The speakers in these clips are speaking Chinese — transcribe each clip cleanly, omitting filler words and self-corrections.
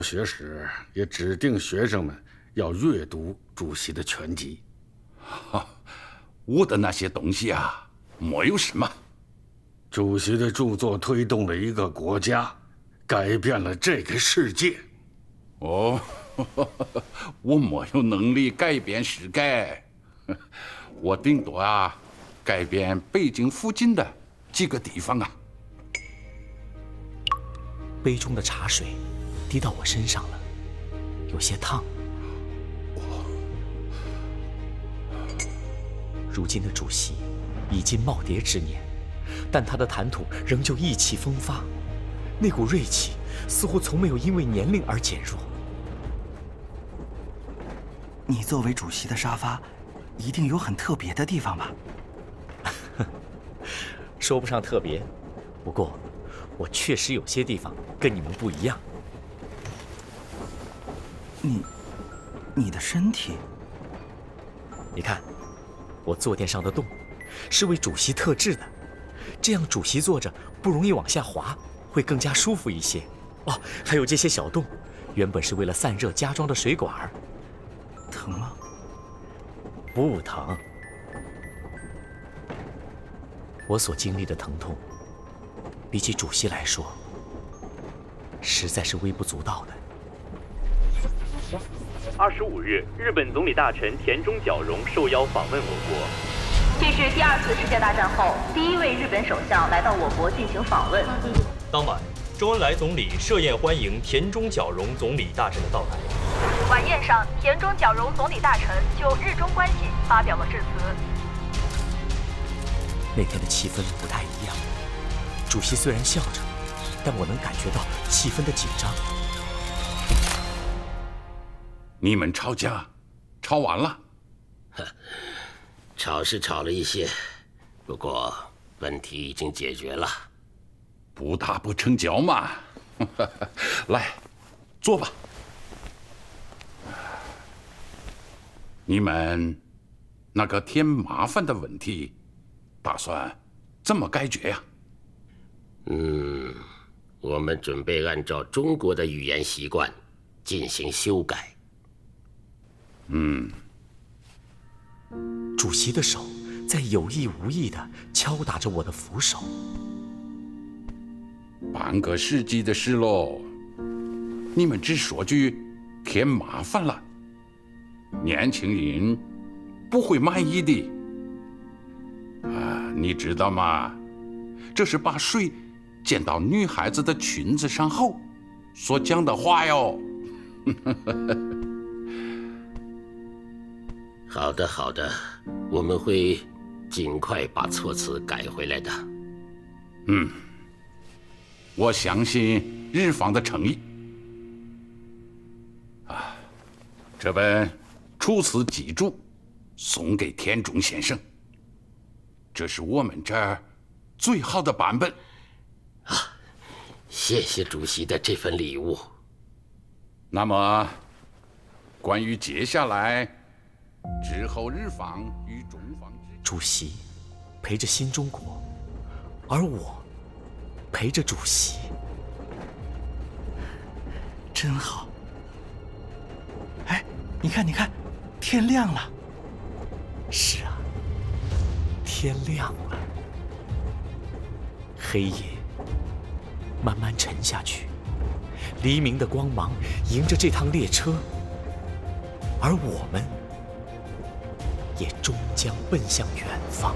学时也指定学生们要阅读主席的全集。 我的那些东西啊，没有什么。 主席的著作推动了一个国家，改变了这个世界。 哦，我没有能力改变世界，我顶多啊，改变北京附近的几个地方啊。 杯中的茶水滴到我身上了，有些烫。如今的主席已经耄耋之年，但他的谈吐仍旧意气风发，那股锐气似乎从没有因为年龄而减弱。 你作为主席的沙发，一定有很特别的地方吧？ 说不上特别，不过我确实有些地方跟你们不一样。 你的身体， 你看，我坐垫上的洞是为主席特制的，这样主席坐着不容易往下滑，会更加舒服一些。哦，还有这些小洞，原本是为了散热加装的水管。 疼吗？ 不疼。我所经历的疼痛，比起主席来说，实在是微不足道的。 25日，日本总理大臣田中角荣受邀访问我国。 这是第2次世界大战后第1位日本首相来到我国进行访问。 当晚，周恩来总理设宴欢迎田中角荣总理大臣的到来。 晚宴上，田中角荣总理大臣就日中关系发表了致辞。 那天的气氛不太一样，主席虽然笑着，但我能感觉到气氛的紧张。 你们吵架，吵完了？ 吵是吵了一些，不过问题已经解决了。 不打不成交嘛。来，坐吧。你们那个添麻烦的问题，打算怎么解决呀？ 我们准备按照中国的语言习惯进行修改。 主席的手在有意无意地敲打着我的扶手。 半个世纪的事喽，你们只说句添麻烦了，年轻人不会满意的。你知道吗？这是把水溅到女孩子的裙子上后所讲的话哟。 好的，好的，我们会尽快把措辞改回来的。 我相信日方的诚意。这本楚辞脊注送给田中先生，这是我们这儿最好的版本。 谢谢主席的这份礼物。 那么，关于接下来之后日方与中方主席陪着新中国，而我陪着主席， 真好。哎，你看，你看，天亮了。 是啊，天亮了。黑夜慢慢沉下去，黎明的光芒迎着这趟列车，而我们也终将奔向远方。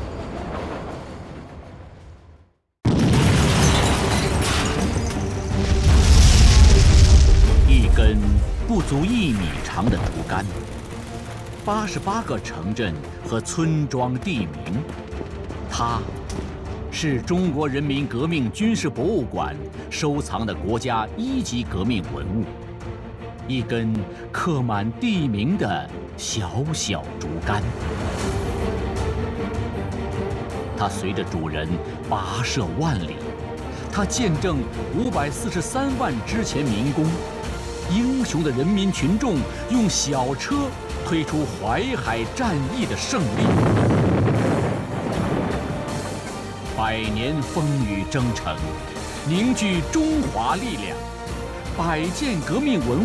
一根不足1米长的竹竿，88个城镇和村庄地名，它是中国人民革命军事博物馆收藏的国家1级革命文物，一根刻满地名的小小竹竿。它随着主人跋涉万里，它见证543万之前民工。英雄的人民群众用小车推出淮海战役的胜利，100年风雨征程，凝聚中华力量， 百件革命文